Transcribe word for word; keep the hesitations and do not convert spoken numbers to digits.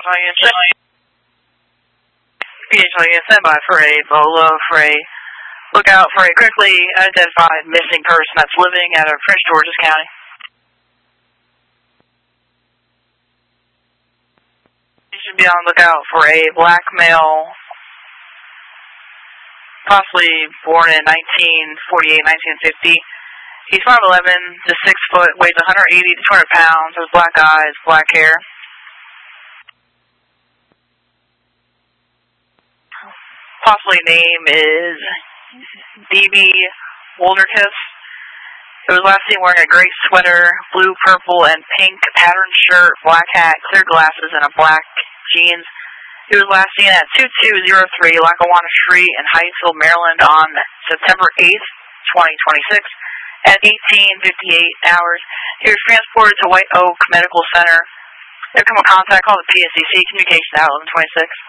L unit, P H L unit, stand by for a Bolo for a look out for a critically identified missing person that's living out of Prince George's County. You should be on the lookout for a black male, possibly born in nineteen forty-eight, nineteen fifty. He's five eleven to six foot, weighs one hundred eighty to two hundred pounds, has black eyes, black hair. Possibly name is D B Wolderkiss. It was last seen wearing a gray sweater, blue, purple, and pink patterned shirt, black hat, clear glasses, and a black jeans. He was last seen at two two zero three Lackawanna Street in Hyattsville, Maryland on September eighth, twenty twenty-six at eighteen fifty-eight hours. He was transported to White Oak Medical Center. If you come in contact, call the P S C C Communications at eleven twenty-six.